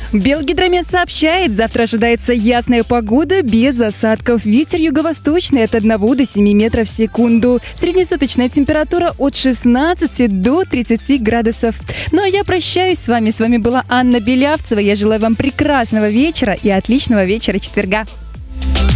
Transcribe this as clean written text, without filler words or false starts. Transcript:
Белгидромет сообщает, завтра ожидается ясная погода без осадков. Ветер юго-восточный от 1 до 7 метров в секунду. Среднесуточная температура от 16 до 30 градусов. Ну а я прощаюсь с вами. С вами была Анна Белявцева. Я желаю вам прекрасного вечера и отличного вечера четверга.